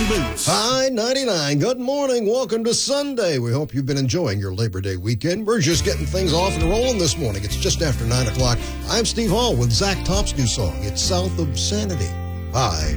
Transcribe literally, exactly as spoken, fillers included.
ninety-nine Boots. Hi, ninety-nine. Good morning. Welcome to Sunday. We hope you've been enjoying your Labor Day weekend. We're just getting things off and rolling this morning. It's just after nine o'clock. I'm Steve Hall with Zach Top's new song. It's South of Sanity. Bye.